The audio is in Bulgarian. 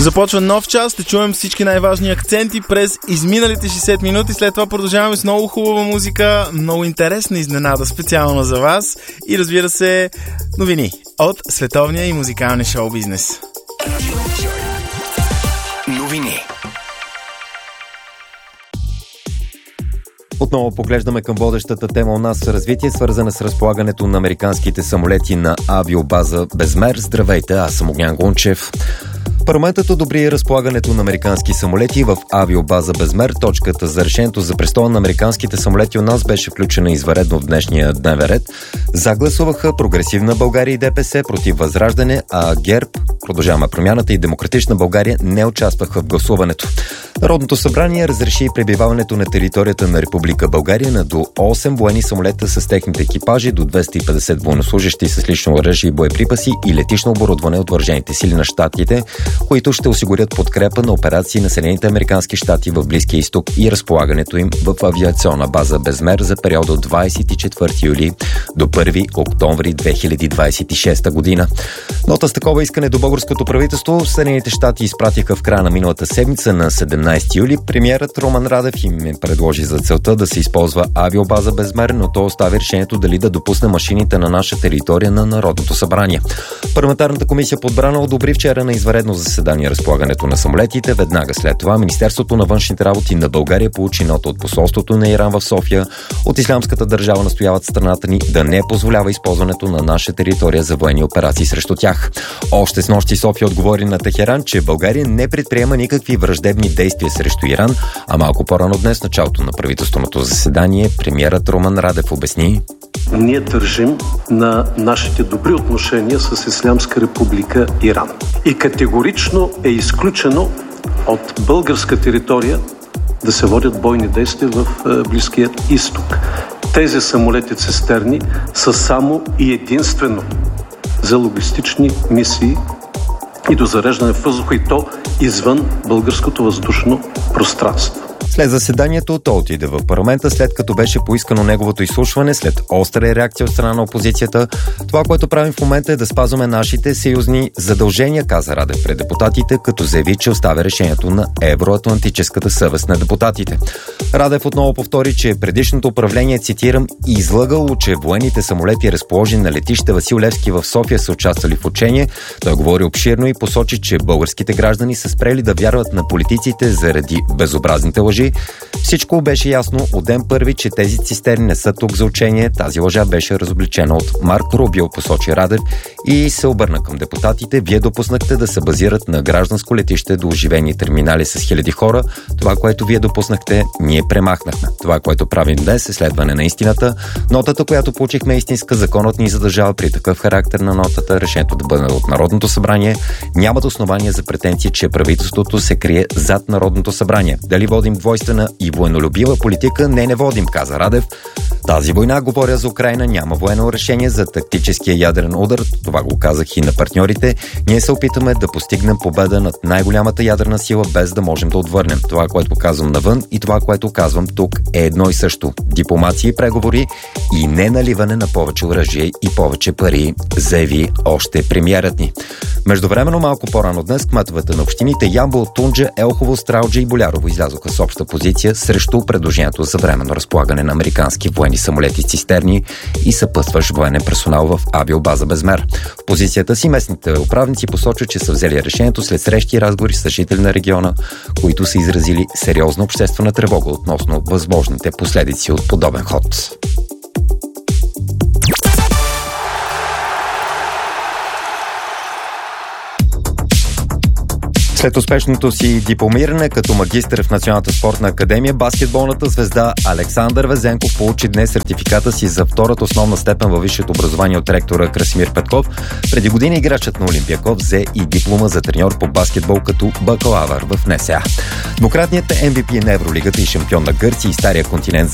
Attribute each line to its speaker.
Speaker 1: Започва нов час, ще чуем всички най-важни акценти през изминалите 60 минути. След това продължаваме с много хубава музика, много интересна изненада специално за вас и разбира се новини от световния и музикалния шоу-бизнес.
Speaker 2: Новини.
Speaker 3: Отново поглеждаме към водещата тема у нас в развитие, свързана с разполагането на американските самолети на авиобаза Безмер. Здравейте, аз съм Огнян Гунчев. Парламентът одобри разполагането на американски самолети в авиобаза Безмер. Точката за решението за престоя на американските самолети у нас беше включена извънредно в днешния дневен ред. Загласуваха Прогресивна България и ДПС против Възраждане, а ГЕРБ, Продължаваме промяната и Демократична България не участваха в гласуването. Народното събрание разреши пребиваването на територията на Република България на до 8 военни самолета с техните екипажи, до 250 военнослужещи с лично оръжие и боеприпаси и летично оборудване от въоръжените сили на щатите, които ще осигурят подкрепа на операции на Съединените американски щати в Близкия изток и разполагането им в авиационна база Безмер за периода от 24 юли до 1 октомври 2026 година. Нота с такова искане до българското правителство Съединените щати изпратиха в края на миналата седмица на 17 юли. Премиерът Румен Радев им предложи за целта да се използва авиобаза Безмер, но то остави решението дали да допусне машините на наша територия на Народното събрание. Парламентарната комисия по отбрана одобри вчера на извънредно заседание разполагането на самолетите. Веднага след това Министерството на външните работи на България получи нота от посолството на Иран в София. От Ислямската държава настояват страната ни да не позволява използването на наша територия за военни операции срещу тях. Още с нощи София отговори на Техеран, че България не предприема никакви враждебни действия срещу Иран, а малко по-рано днес, началото на правителственото заседание, премиерът Румен Радев обясни:
Speaker 4: ние държим на нашите добри отношения с Ислямска република Иран. И категорично е изключено от българска територия да се водят бойни действия в Близкия изток. Тези самолети цистерни са само и единствено за логистични мисии и до зареждане в въздуха, и то извън българското въздушно пространство.
Speaker 3: След заседанието то отиде в парламента, след като беше поискано неговото изслушване, след остра реакция от страна на опозицията. Това, което правим в момента, е да спазваме нашите съюзни задължения, каза Радев пред депутатите, като заяви, че оставя решението на евроатлантическата съвест на депутатите. Радев отново повтори, че предишното управление, цитирам, излъгало, че военните самолети, разположени на летище Васил Левски в София, са участвали в учение. Той говори обширно и посочи, че българските граждани са спрели да вярват на политиците заради безобразните лъжи. Всичко беше ясно от ден първи, че тези цистерни не са тук за учение. Тази лъжа беше разобличена от Марко Рубио, посочи Радев, и се обърна към депутатите. Вие допуснахте да се базират на гражданско летище до оживени терминали с хиляди хора. Това, което вие допуснахте, ние премахнахме. Това, което правим днес, е следване на истината. Нотата, която получихме, е истинска. Законът ни задължава при такъв характер на нотата решението да бъде от Народното събрание. Нямат основания за претенции, че правителството се крие зад Народното събрание. Дали водим двойствена и военнолюбива политика? Не водим, каза Радев. Тази война, говоря за Украйна, няма военно решение за тактическия ядрен удар. Това го казах и на партньорите. Ние се опитаме да постигнем победа над най-голямата ядрена сила, без да можем да отвърнем. Това, което казвам навън, и това, което казвам тук, е едно и също. Дипломация и преговори и не наливане на повече оръжие и повече пари, заяви още премиерът ни. Междувременно, малко по-рано днес, кметовете на общините Ямбол, Тунджа, Елхово, Стралджа и Болярово излязоха с обща позиция срещу предложението за временно разполагане на американски военни самолети цистерни и съпътстващ военен персонал в авиобаза Безмер. В позицията си местните управници посочват, че са взели решението след срещи и разговори с жители на региона, които са изразили сериозна обществена тревога относно възможните последици от подобен ход. След успешното си дипломиране като магистър в Националната спортна академия, баскетболната звезда Александър Везенков получи днес сертификата си за втората основна степен във висшето образование от ректора Красимир Петков. Преди години играчът на Олимпиаков взе и диплома за треньор по баскетбол като бакалавър в НСА. Двукратният MVP на Евролигата и шампион на Гърция и Стария континент